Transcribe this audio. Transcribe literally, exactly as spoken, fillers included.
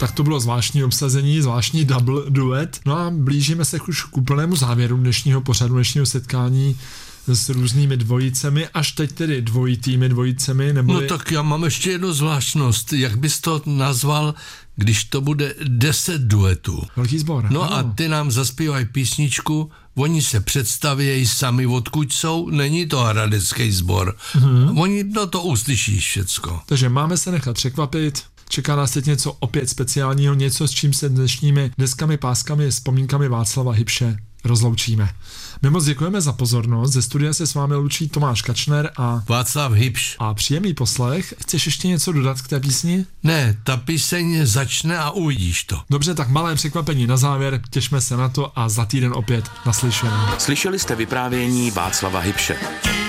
Tak to bylo zvláštní obsazení, zvláštní double duet. No a blížíme se už k úplnému závěru dnešního pořadu, dnešního setkání s různými dvojicemi, až teď tedy dvojitými dvojicemi, nebo... No tak já mám ještě jednu zvláštnost. Jak bys to nazval, když to bude deset duetů? Velký sbor. No ano. a ty nám zaspívají písničku, oni se představějí sami, odkud jsou, není to hradecký sbor. Hmm. Oni, no to uslyšíš všecko. Takže máme se nechat překvapit. Čeká nás teď něco opět speciálního, něco, s čím se dnešními deskami, páskami, vzpomínkami Václava Hybše rozloučíme. My moc děkujeme za pozornost, ze studia se s vámi loučí Tomáš Kačner a Václav Hybš. A příjemný poslech. Chceš ještě něco dodat k té písni? Ne, ta píseň začne a uvidíš to. Dobře, tak malé překvapení na závěr, těšme se na to a za týden opět naslyšenou. Slyšeli jste vyprávění Václava Hybše.